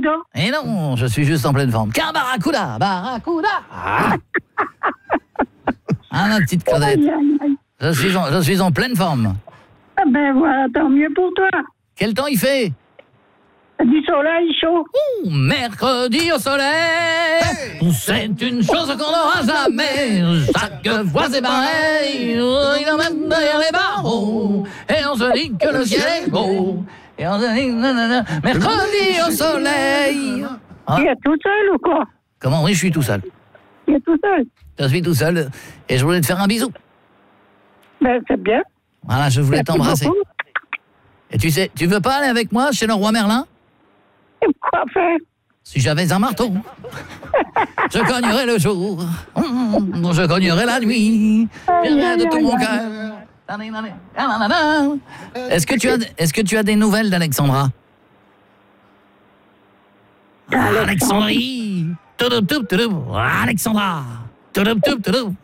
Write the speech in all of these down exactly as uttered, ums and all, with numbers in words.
barracuda. Et non, je suis juste en pleine forme. Car barracuda, barracuda. Ah, ah ma petite Claudette. Aïe, aïe, aïe. Je suis en, je suis en pleine forme. Ah ben voilà, tant mieux pour toi. Quel temps il fait? Du soleil chaud. Ouh, mercredi au soleil, c'est une chose qu'on n'aura jamais. Chaque fois c'est pareil, il emmène derrière les barreaux, et on se dit que le ciel est beau. Et on se dit, nanana, mercredi au soleil. Ah. Tu es tout seul ou quoi? Comment? Oui, je suis tout seul. Tu es tout seul. Je suis tout seul, et je voulais te faire un bisou. Ben c'est bien. Voilà, je voulais Merci t'embrasser. beaucoup. Et tu sais, tu veux pas aller avec moi chez le roi Merlin? Quoi faire? Si j'avais un marteau, je cognerais le jour, mmh, je cognerais la nuit, j'irais de tout mon cœur. Est-ce que tu as, est-ce que tu as des nouvelles d'Alexandra? Alexandrie, Touloup, touloup, touloup. Alexandra, Touloup, touloup, touloup.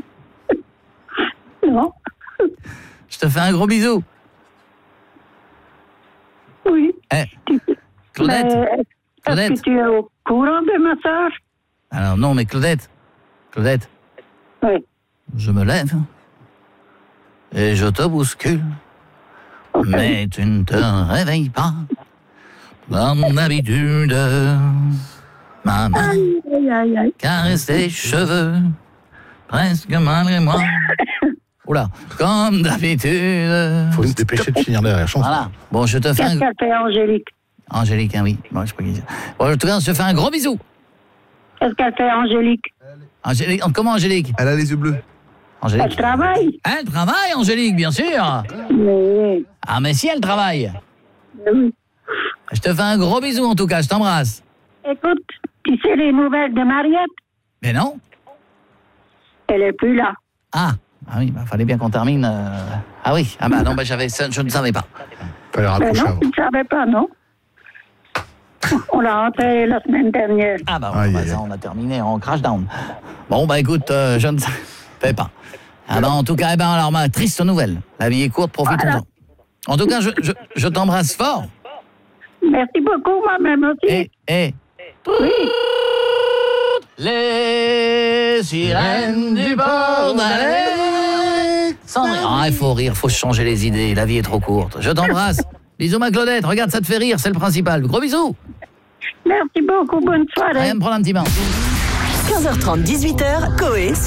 Non. Je te fais un gros bisou. Oui. Eh, Claudette, Mais est-ce Claudette. que tu es au courant de ma soeur? Alors non, mais Claudette, Claudette, Oui. je me lève et je te bouscule, mais tu ne te réveilles pas. Comme d'habitude, ma main Aïe, aïe, aïe, aïe. caresse tes cheveux, presque malgré moi. Oula, comme d'habitude. Faut se dépêcher de finir la chanson. Voilà. Bon, je te fais Qu'est-ce un... qu'elle fait, Angélique? Angélique, hein, oui. Bon, je sais pas qui c'est. Bon, en tout cas, je te fais un gros bisou. Qu'est-ce qu'elle fait, Angélique? Angélique, comment Angélique? Elle a les yeux bleus. Elle Angélique. travaille. Elle travaille, Angélique, bien sûr. Mais, Ah, mais si elle travaille. oui. Je te fais un gros bisou, en tout cas, je t'embrasse. Écoute, tu sais les nouvelles de Mariette? Mais non. Elle est plus là. Ah, ah oui, bah, fallait bien qu'on termine. euh, Ah oui, ah bah non, bah, j'avais, ça, je ne savais pas. Fallait Ben raccrocher non, avant. tu ne savais pas, non? On l'a rentré la semaine dernière. Ah bah, Aïe, bah, aïe, ça, aïe. on a terminé en crash down. Bon, bah écoute, euh, je ne savais pas. Ah bah en tout cas, eh ben, alors ma triste nouvelle. La vie est courte, profitons-en. En tout cas, je, je, je t'embrasse fort. Merci beaucoup, moi-même aussi. Et, et, Oui. les sirènes du port d'Alexandrie. Ah, il faut rire, il faut changer les idées. La vie est trop courte. Je t'embrasse. Bisous, ma Claudette. Regarde, ça te fait rire, c'est le principal. Gros bisous. Merci beaucoup, bonne soirée. Allez, me prendre un petit bain. quinze heures trente, dix-huit heures, Coé